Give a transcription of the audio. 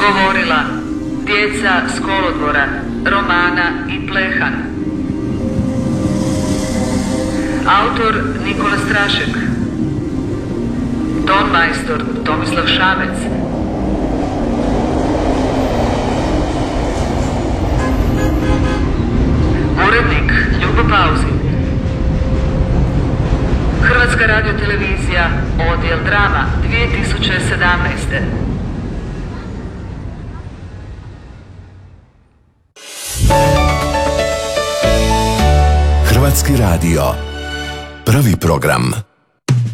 Govorila djeca s kolodvora Romana i Plehan. Autor Nikola Strašek. Tonmajstor Tomislav Šamec. Urednik Ljubo Pauzin. Hrvatska radiotelevizija, odjel drama, 2017. Hrvatski radio. Prvi program.